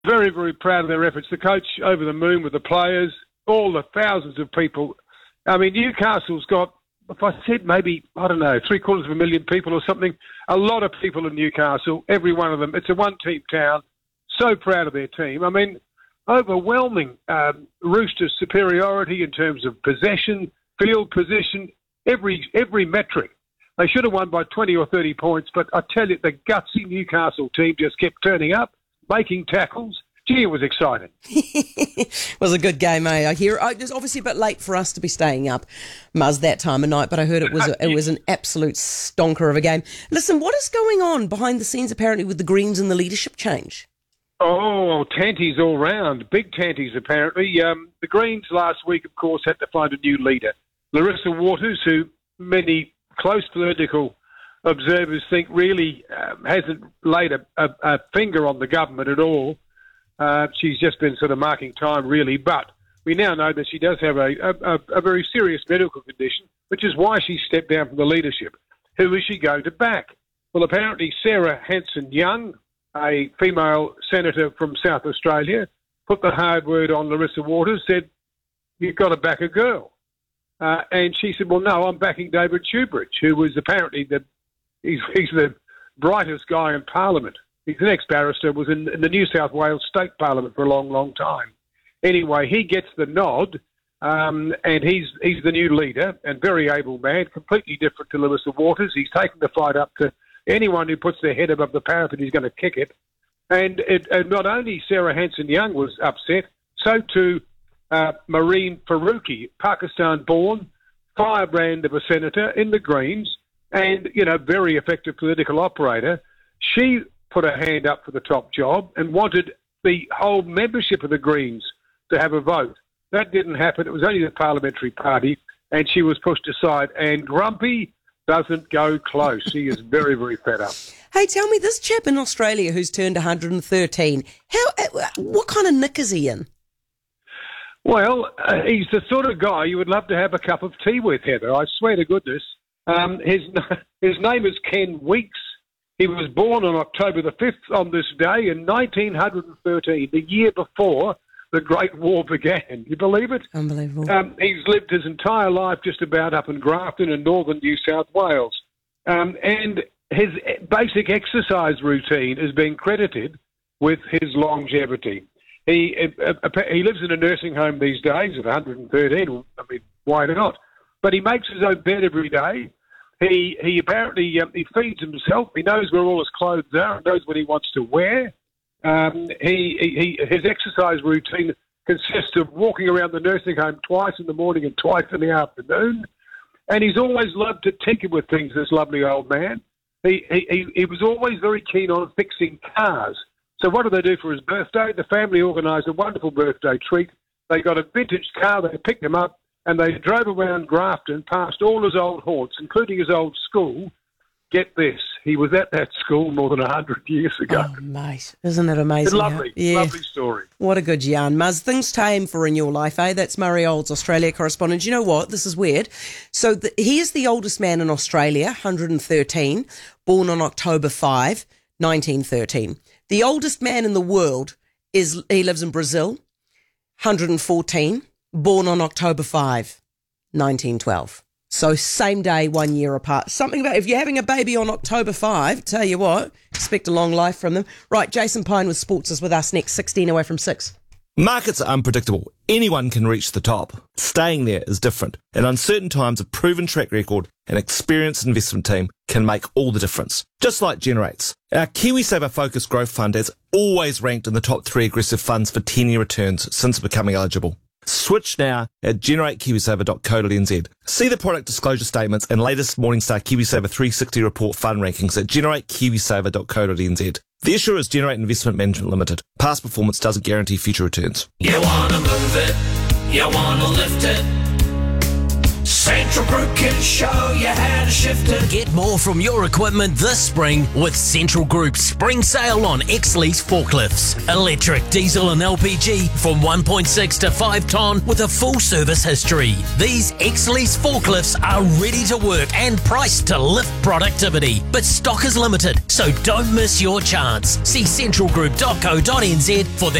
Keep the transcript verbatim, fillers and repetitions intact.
very, very proud of their efforts. The coach over the moon with the players, all the thousands of people. I mean, Newcastle's got, if I said maybe, I don't know, three quarters of a million people or something, a lot of people in Newcastle, every one of them. It's a one-team town. So proud of their team. I mean, overwhelming um, Roosters' superiority in terms of possession, field position, every every metric. They should have won by twenty or thirty points, but I tell you, the gutsy Newcastle team just kept turning up, making tackles. Gee, it was exciting. It was a good game, eh? I hear it was obviously a bit late for us to be staying up, Muzz, that time of night, but I heard it was a, it was an absolute stonker of a game. Listen, what is going on behind the scenes apparently with the Greens and the leadership change? Oh, tanties all round. Big tanties, apparently. Um, the Greens last week, of course, had to find a new leader. Larissa Waters, who many close political observers think really um, hasn't laid a, a, a finger on the government at all. Uh, she's just been sort of marking time, really. But we now know that she does have a, a, a very serious medical condition, which is why she stepped down from the leadership. Who is she going to back? Well, apparently Sarah Hanson-Young, a female senator from South Australia, put the hard word on Larissa Waters, said, you've got to back a girl. Uh, and she said, well, no, I'm backing David Shoebridge, who was apparently the he's, he's the brightest guy in Parliament. He's an ex-barrister, was in, in the New South Wales State Parliament for a long, long time. Anyway, he gets the nod, um, and he's he's the new leader, and very able man, completely different to Larissa Waters. He's taken the fight up to anyone who puts their head above the parapet, he's going to kick it. And, it, and not only Sarah Hanson-Young was upset, so too uh, Marine Faruqi, Pakistan-born, firebrand of a senator in the Greens, and, you know, very effective political operator. She put her hand up for the top job and wanted the whole membership of the Greens to have a vote. That didn't happen. It was only the parliamentary party, and she was pushed aside. And Grumpy doesn't go close. He is very, very fed up. Hey, tell me, this chap in Australia who's turned one hundred thirteen, how? What kind of nick is he in? Well, uh, he's the sort of guy you would love to have a cup of tea with, Heather. I swear to goodness. Um, his his name is Ken Weeks. He was born on October the fifth on this day in nineteen thirteen, the year before the Great War began. You believe it? Unbelievable. Um, he's lived his entire life just about up in Grafton in northern New South Wales. Um, and his basic exercise routine is being credited with his longevity. He uh, uh, he lives in a nursing home these days at one hundred thirteen. I mean, why not? But he makes his own bed every day. He he apparently um, he feeds himself. He knows where all his clothes are and knows what he wants to wear. Um, he, he his exercise routine consists of walking around the nursing home twice in the morning and twice in the afternoon. And he's always loved to tinker with things, this lovely old man. He, he, he was always very keen on fixing cars. So what did they do for his birthday? The family organised a wonderful birthday treat. They got a vintage car, they picked him up, and they drove around Grafton past all his old haunts, including his old school. Get this, he was at that school more than one hundred years ago. Oh, mate, isn't it amazing? It's lovely, yeah. lovely story. What a good yarn. Muzz, things tame for in your life, eh? That's Murray Olds, Australia correspondent. You know what? This is weird. So the, he is the oldest man in Australia, one hundred thirteen, born on October fifth, nineteen thirteen. The oldest man in the world, is he lives in Brazil, one hundred fourteen, born on October fifth, nineteen twelve. So same day, one year apart. Something about if you're having a baby on October fifth, tell you what, expect a long life from them. Right, Jason Pine with Sports is with us next, sixteen away from six. Markets are unpredictable. Anyone can reach the top. Staying there is different. In uncertain times, a proven track record and experienced investment team can make all the difference. Just like Generates. Our KiwiSaver Focus Growth Fund has always ranked in the top three aggressive funds for ten-year returns since becoming eligible. Switch now at generate kiwisaver dot co dot n z. See the product disclosure statements and latest Morningstar KiwiSaver three sixty report fund rankings at generate kiwisaver dot co dot n z. The issuer is Generate Investment Management Limited. Past performance doesn't guarantee future returns. You wanna move it, you wanna lift it. Central Group can show you how to shift it. Get more from your equipment this spring with Central Group's spring sale on X-Lease forklifts. Electric, diesel and L P G from one point six to five tonne with a full service history. These X-Lease forklifts are ready to work and priced to lift productivity. But stock is limited, so don't miss your chance. See central group dot co dot n z for